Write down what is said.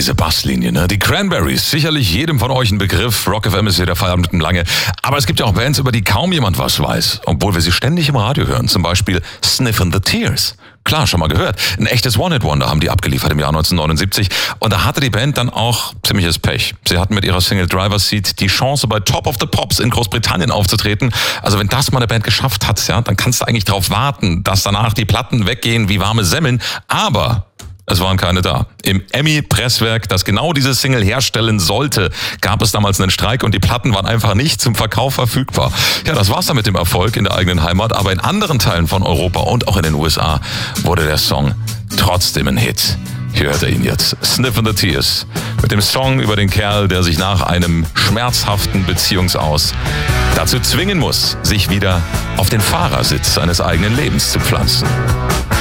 diese Basslinie, ne? Die Cranberries, sicherlich jedem von euch ein Begriff. Rock FM ist hier der Feierabend mit dem Lange. Aber es gibt ja auch Bands, über die kaum jemand was weiß, obwohl wir sie ständig im Radio hören. Zum Beispiel Sniffin' the Tears. Klar, schon mal gehört. Ein echtes One-Hit-Wonder haben die abgeliefert im Jahr 1979. Und da hatte die Band dann auch ziemliches Pech. Sie hatten mit ihrer Single Driver's Seat die Chance, bei Top of the Pops in Großbritannien aufzutreten. Also wenn das mal eine Band geschafft hat, ja, dann kannst du eigentlich darauf warten, dass danach die Platten weggehen wie warme Semmeln. Aber es waren keine da. Im EMI-Presswerk, das genau diese Single herstellen sollte, gab es damals einen Streik und die Platten waren einfach nicht zum Verkauf verfügbar. Ja, das war's dann mit dem Erfolg in der eigenen Heimat, aber in anderen Teilen von Europa und auch in den USA wurde der Song trotzdem ein Hit. Hier hört ihr ihn jetzt. Sniffin' the Tears. Mit dem Song über den Kerl, der sich nach einem schmerzhaften Beziehungsaus dazu zwingen muss, sich wieder auf den Fahrersitz seines eigenen Lebens zu pflanzen.